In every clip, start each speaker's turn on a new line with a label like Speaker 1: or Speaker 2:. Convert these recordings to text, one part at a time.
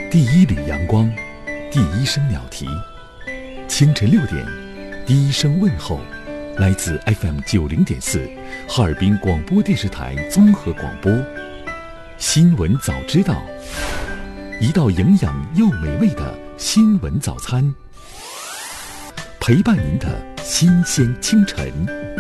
Speaker 1: 第一缕阳光，第一声鸟啼。清晨6点，第一声问候，来自 FM90.4 哈尔滨广播电视台综合广播。新闻早知道，一道营养又美味的新闻早餐，陪伴您的新鲜清晨。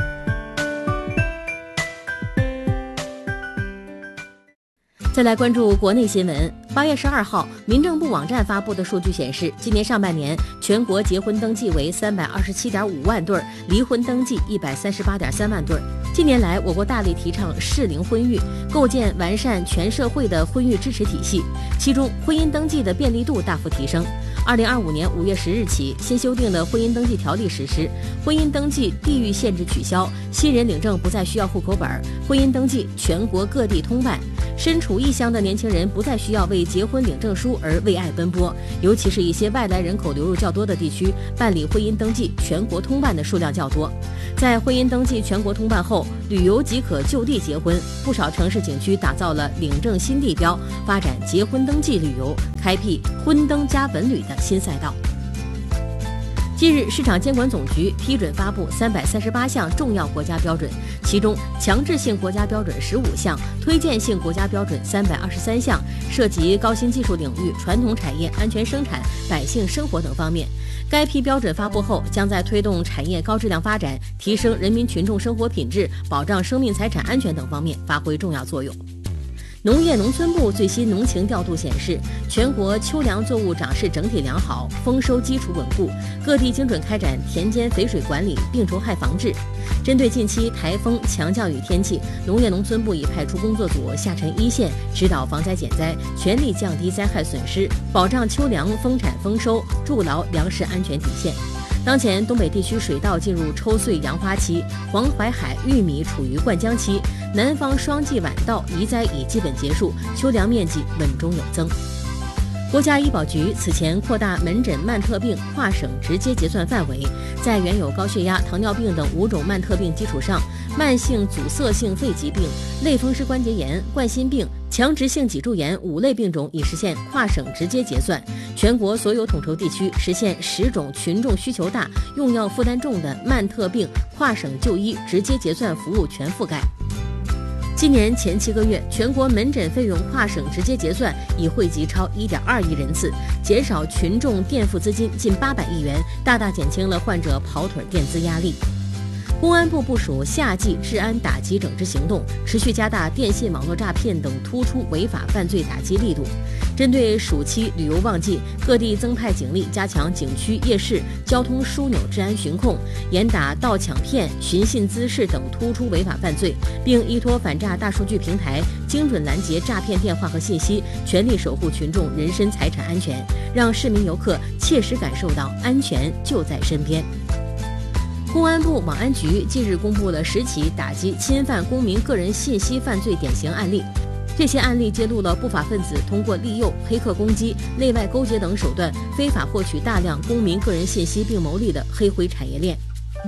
Speaker 2: 再来关注国内新闻。8月12号，民政部网站发布的数据显示，今年上半年全国结婚登记为327.5万对，离婚登记138.3万对。近年来，我国大力提倡适龄婚育，构建完善全社会的婚育支持体系，其中婚姻登记的便利度大幅提升。2025年5月10日起，新修订的婚姻登记条例实施，婚姻登记地域限制取消，新人领证不再需要户口本，婚姻登记全国各地通办。身处异乡的年轻人不再需要为结婚领证书而为爱奔波，尤其是一些外来人口流入较多的地区，办理婚姻登记全国通办的数量较多。在婚姻登记全国通办后，旅游即可就地结婚，不少城市景区打造了领证新地标，发展结婚登记旅游，开辟婚登加文旅的新赛道。近日，市场监管总局批准发布338项重要国家标准，其中强制性国家标准15项，推荐性国家标准323项，涉及高新技术领域、传统产业、安全生产、百姓生活等方面。该批标准发布后，将在推动产业高质量发展、提升人民群众生活品质、保障生命财产安全等方面发挥重要作用。农业农村部最新农情调度显示，全国秋粮作物长势整体良好，丰收基础稳固，各地精准开展田间肥水管理、病虫害防治。针对近期台风、强降雨天气，农业农村部已派出工作组下沉一线，指导防灾减灾，全力降低灾害损失，保障秋粮丰产丰收，筑牢粮食安全底线。当前东北地区水稻进入抽穗扬花期，黄淮海玉米处于灌浆期，南方霜季晚稻移栽已基本结束，秋粮面积稳中有增。国家医保局此前扩大门诊曼特病跨省直接结算范围，在原有高血压、糖尿病等5种曼特病基础上，慢性阻塞性肺疾病、类风湿关节炎、冠心病、强直性脊柱炎5类病种已实现跨省直接结算，全国所有统筹地区实现10种群众需求大、用药负担重的曼特病跨省就医直接结算服务全覆盖。今年前7个月，全国门诊费用跨省直接结算已汇集超1.2亿人次，减少群众垫付资金近800亿元，大大减轻了患者跑腿垫资压力。公安部部署夏季治安打击整治行动，持续加大电信网络诈骗等突出违法犯罪打击力度。针对暑期旅游旺季，各地增派警力，加强景区、夜市、交通枢纽治安巡控，严打盗抢骗、寻衅滋事等突出违法犯罪，并依托反诈大数据平台，精准拦截诈骗电话和信息，全力守护群众人身财产安全，让市民游客切实感受到安全就在身边。公安部网安局近日公布了10起打击侵犯公民个人信息犯罪典型案例，这些案例揭露了不法分子通过利诱、黑客攻击、内外勾结等手段，非法获取大量公民个人信息并牟利的黑灰产业链。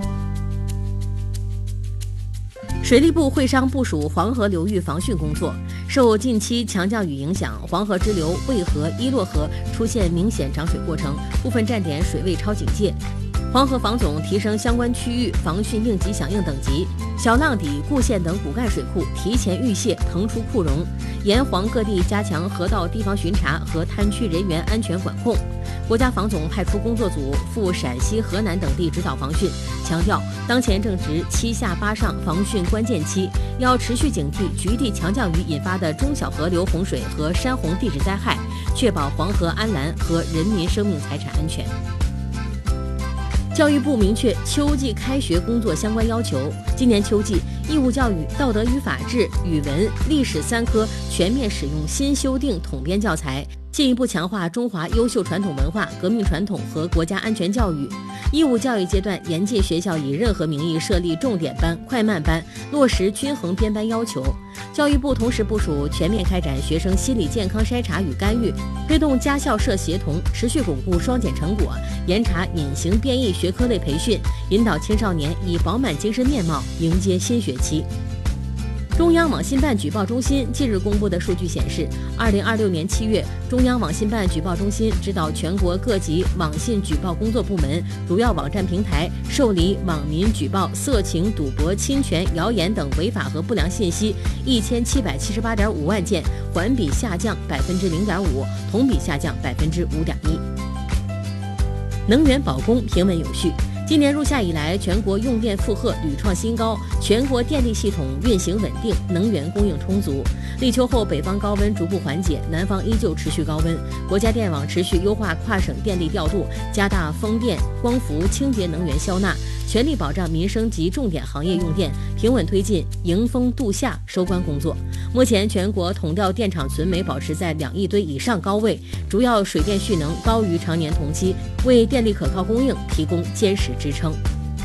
Speaker 2: 水利部会商部署黄河流域防汛工作。受近期强降雨影响，黄河支流渭河、伊洛河出现明显涨水过程，部分站点水位超警戒。黄河防总提升相关区域防汛应急响应等级，小浪底、固县等骨干水库提前预泄腾出库容，沿黄各地加强河道堤防巡查和滩区人员安全管控。国家防总派出工作组赴陕西、河南等地指导防汛，强调当前正值7下8上防汛关键期，要持续警惕局地强降雨引发的中小河流洪水和山洪地质灾害，确保黄河安澜和人民生命财产安全。教育部明确秋季开学工作相关要求，今年秋季义务教育道德与法治、语文、历史3科全面使用新修订统编教材，进一步强化中华优秀传统文化、革命传统和国家安全教育。义务教育阶段严禁学校以任何名义设立重点班、快慢班，落实均衡编班要求。教育部同时部署全面开展学生心理健康筛查与干预，推动家校社协同，持续巩固双减成果，严查隐形变异学科类培训，引导青少年以饱满精神面貌迎接新学期。 中央网信办举报中心近日公布的数据显示，2026年7月，中央网信办举报中心指导全国各级网信举报工作部门、主要网站平台受理网民举报色情、赌博、侵权、谣言等违法和不良信息1778.5万件，环比下降0.5%，同比下降5.1%。能源保供平稳有序。今年入夏以来，全国用电负荷屡创新高，全国电力系统运行稳定，能源供应充足。立秋后，北方高温逐步缓解，南方依旧持续高温。国家电网持续优化跨省电力调度，加大风电、光伏、清洁能源消纳，全力保障民生及重点行业用电，平稳推进迎峰度夏收官工作。目前，全国统调电厂存煤保持在2亿吨以上高位，主要水电蓄能高于常年同期，为电力可靠供应提供坚实支撑。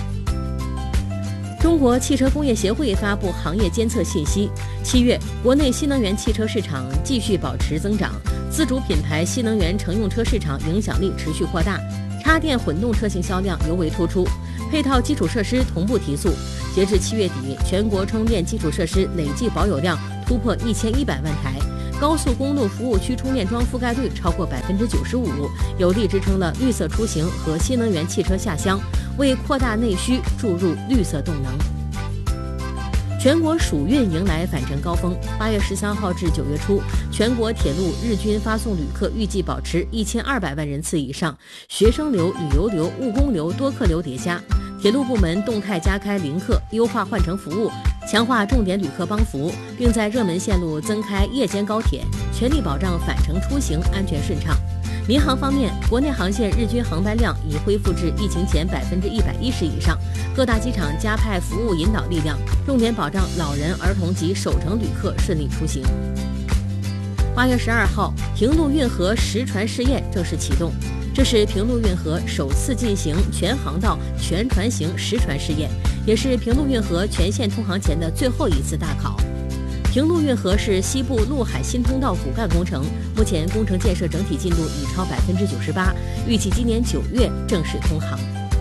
Speaker 2: 中国汽车工业协会发布行业监测信息，7月，国内新能源汽车市场继续保持增长，自主品牌新能源乘用车市场影响力持续扩大，插电混动车型销量尤为突出，配套基础设施同步提速。截至7月底，全国充电基础设施累计保有量突破1100万台，高速公路服务区充电桩覆盖率超过95%，有力支撑了绿色出行和新能源汽车下乡，为扩大内需注入绿色动能。全国暑运迎来返程高峰，8月13号至9月初，全国铁路日均发送旅客预计保持1200万人次以上，学生流、旅游流、务工流、多客流叠加。铁路部门动态加开临客，优化换乘服务，强化重点旅客帮扶，并在热门线路增开夜间高铁，全力保障返程出行安全顺畅。民航方面，国内航线日均航班量已恢复至疫情前110%以上，各大机场加派服务引导力量，重点保障老人、儿童及首程旅客顺利出行。8月12号，平陆运河实船试验正式启动，这是平陆运河首次进行全航道全船型实船试验，也是平陆运河全线通航前的最后一次大考。平陆运河是西部陆海新通道骨干工程，目前工程建设整体进度已超98%，预计今年9月正式通航。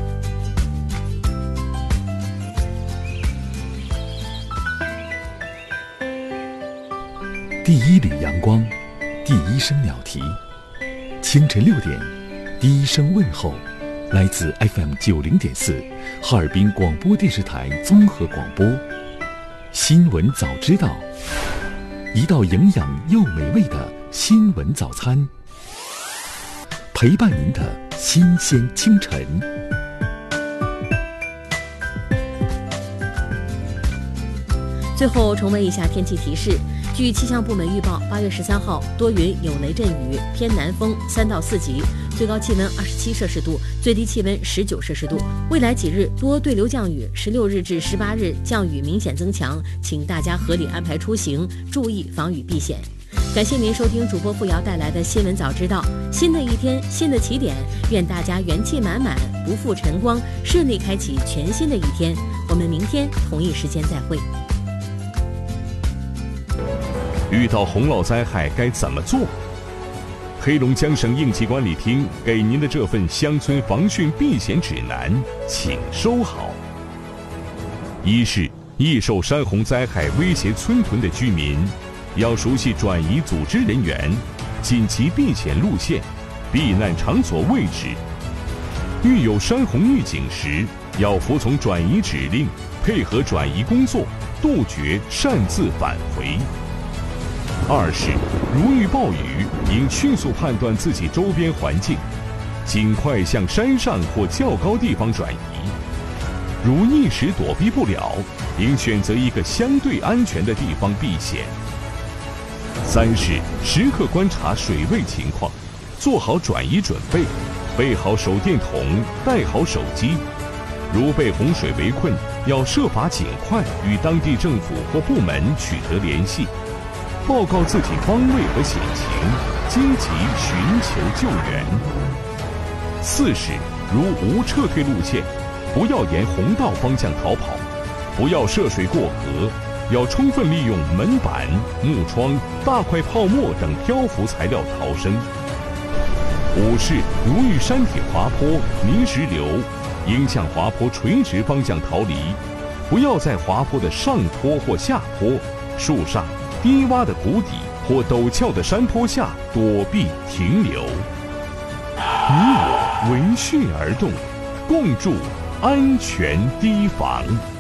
Speaker 1: 第一缕阳光，第一声鸟啼，清晨6点，第一声问候，来自 FM 90.4哈尔滨广播电视台综合广播。新闻早知道，一道营养又美味的新闻早餐，陪伴您的新鲜清晨。
Speaker 2: 最后重温一下天气提示。据气象部门预报，8月13号多云有雷阵雨，偏南风3到4级，最高气温27摄氏度，最低气温19摄氏度。未来几日多对流降雨，16日至18日降雨明显增强，请大家合理安排出行，注意防雨避险。感谢您收听主播付瑶带来的新闻早知道。新的一天，新的起点，愿大家元气满满，不负晨光，顺利开启全新的一天。我们明天同一时间再会。
Speaker 3: 遇到洪涝灾害该怎么做？黑龙江省应急管理厅给您的这份乡村防汛避险指南，请收好。一是易受山洪灾害威胁村屯的居民，要熟悉转移组织人员、紧急避险路线、避难场所位置。遇有山洪预警时，要服从转移指令，配合转移工作，杜绝擅自返回。二是如遇暴雨，应迅速判断自己周边环境，尽快向山上或较高地方转移。如一时躲避不了，应选择一个相对安全的地方避险。三是时刻观察水位情况，做好转移准备，备好手电筒，带好手机。如被洪水围困，要设法尽快与当地政府或部门取得联系，报告自己方位和险情，积极寻求救援。四是如无撤退路线，不要沿洪道方向逃跑，不要涉水过河，要充分利用门板、木窗、大块泡沫等漂浮材料逃生。五是如遇山体滑坡、泥石流，应向滑坡垂直方向逃离，不要在滑坡的上坡或下坡树上、低洼的谷底或陡峭的山坡下躲避停留。你我闻讯而动，共筑安全堤防。